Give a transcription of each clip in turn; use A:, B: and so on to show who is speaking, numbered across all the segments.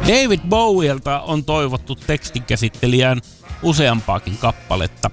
A: David Bowielta on toivottu tekstinkäsittelijään useampaakin kappaletta.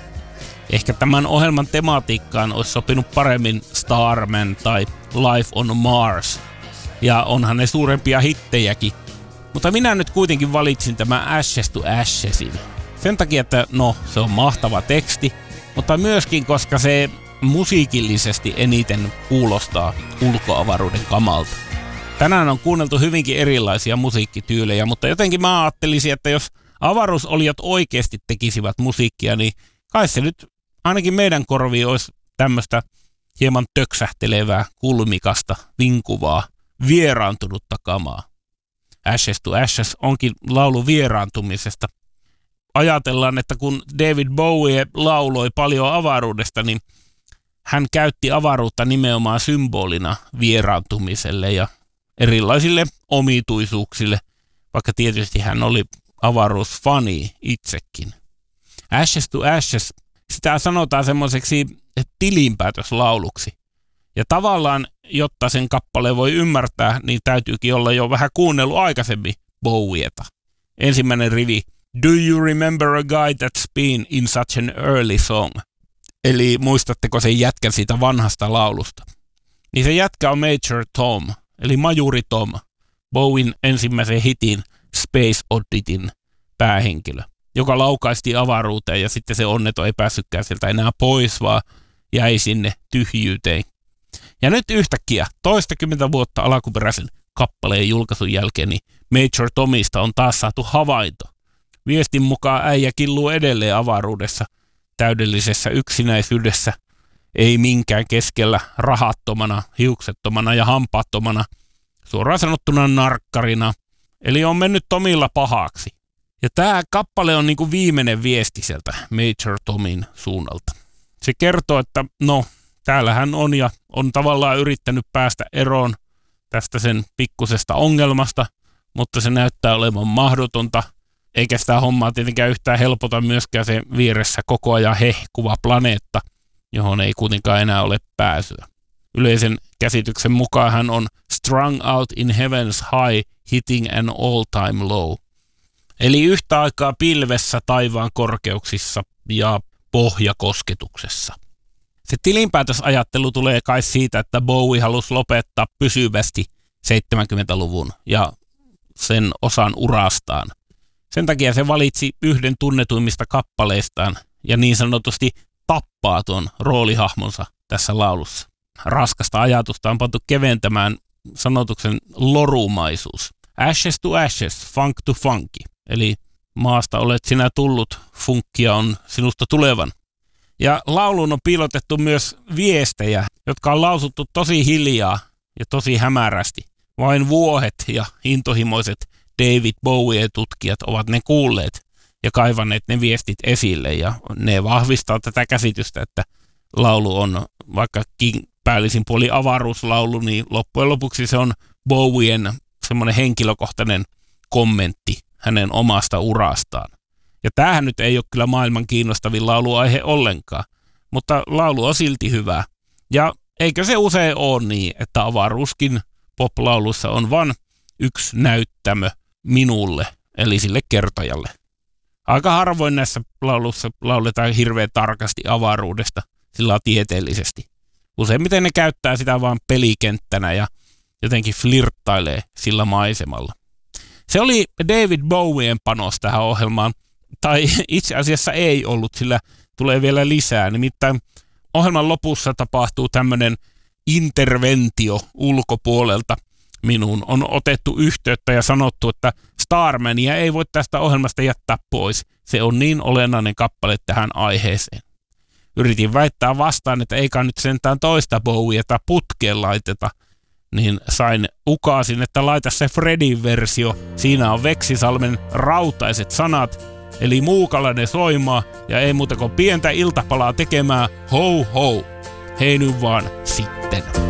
A: Ehkä tämän ohjelman tematiikkaan olisi sopinut paremmin Starman tai Life on Mars. Ja onhan ne suurempia hittejäkin. Mutta minä nyt kuitenkin valitsin tämän Ashes to Ashesin. Sen takia, että se on mahtava teksti, mutta myöskin koska se musiikillisesti eniten kuulostaa ulkoavaruuden kamalta. Tänään on kuunneltu hyvinkin erilaisia musiikkityylejä, mutta jotenkin mä ajattelisin, että jos avaruusolijat oikeasti tekisivät musiikkia, niin kai se nyt ainakin meidän korviin olisi tämmöistä hieman töksähtelevää, kulmikasta, vinkuvaa, vieraantunutta kamaa. Ashes to Ashes onkin laulu vieraantumisesta. Ajatellaan, että kun David Bowie lauloi paljon avaruudesta, niin hän käytti avaruutta nimenomaan symbolina vieraantumiselle ja erilaisille omituisuuksille, vaikka tietysti hän oli avaruusfani itsekin. Ashes to Ashes, sitä sanotaan semmoiseksi tilinpäätöslauluksi. Ja tavallaan, jotta sen kappaleen voi ymmärtää, niin täytyykin olla jo vähän kuunnellut aikaisemmin Bowieta. Ensimmäinen rivi, Do you remember a guy that's been in such an early song? Eli muistatteko sen jätkän siitä vanhasta laulusta? Niin se jätkä on Major Tom, eli Majuri Tom, Bowien ensimmäisen hitin Space Oddityn päähenkilö, joka laukaisti avaruuteen ja sitten se onneton ei päässytkään sieltä enää pois, vaan jäi sinne tyhjyyteen. Ja nyt yhtäkkiä, toistakymmentä vuotta alkuperäisen kappaleen julkaisun jälkeen, niin Major Tomista on taas saatu havainto. Viestin mukaan äijä killuu edelleen avaruudessa, täydellisessä yksinäisyydessä, ei minkään keskellä, rahattomana, hiuksettomana ja hampaattomana, suoraan sanottuna narkkarina, eli on mennyt Tomilla pahaksi. Ja tämä kappale on niinku viimeinen viesti sieltä Major Tomin suunnalta. Se kertoo, että täällä hän on ja on tavallaan yrittänyt päästä eroon tästä sen pikkusesta ongelmasta, mutta se näyttää olevan mahdotonta, eikä sitä hommaa tietenkään yhtään helpota myöskään se vieressä koko ajan hehkuva planeetta, johon ei kuitenkaan enää ole pääsyä. Yleisen käsityksen mukaan hän on strung out in heaven's high, hitting an all-time low. Eli yhtä aikaa pilvessä taivaan korkeuksissa ja pohjakosketuksessa. Se tilinpäätösajattelu tulee kai siitä, että Bowie halusi lopettaa pysyvästi 70-luvun ja sen osan urastaan. Sen takia se valitsi yhden tunnetuimmista kappaleistaan ja niin sanotusti tappaa tuon roolihahmonsa tässä laulussa. Raskasta ajatusta on pantu keventämään sanotuksen lorumaisuus. Ashes to ashes, funk to funky. Eli maasta olet sinä tullut, funkkia on sinusta tulevan. Ja lauluun on piilotettu myös viestejä, jotka on lausuttu tosi hiljaa ja tosi hämärästi. Vain vuohet ja intohimoiset David Bowie-tutkijat ovat ne kuulleet ja kaivanneet ne viestit esille. Ja ne vahvistaa tätä käsitystä, että laulu on vaikkakin päällisin puoli avaruuslaulu, niin loppujen lopuksi se on Bowien semmoinen henkilökohtainen kommentti hänen omasta urastaan. Ja tämähän nyt ei ole kyllä maailman kiinnostavin lauluaihe ollenkaan, mutta laulu on silti hyvä. Ja eikö se usein ole niin, että avaruuskin pop-laulussa on vain yksi näyttämö minulle, eli sille kertojalle. Aika harvoin näissä laulussa lauletaan hirveän tarkasti avaruudesta, sillä tieteellisesti. Useimmiten ne käyttää sitä vaan pelikenttänä ja jotenkin flirttailee sillä maisemalla. Se oli David Bowien panos tähän ohjelmaan, tai itse asiassa ei ollut, sillä tulee vielä lisää. Nimittäin ohjelman lopussa tapahtuu tämmöinen interventio ulkopuolelta. Minuun on otettu yhteyttä ja sanottu, että Starmania ei voi tästä ohjelmasta jättää pois. Se on niin olennainen kappale tähän aiheeseen. Yritin väittää vastaan, että eikä nyt sentään toista Bowieta putkeen laiteta, niin sain ukaasin, että laita se Fredin versio. Siinä on Veksisalmen rautaiset sanat, eli muukalainen soimaa ja ei muuta kuin pientä iltapalaa tekemään. Ho ho! Hei nyt vaan sitten.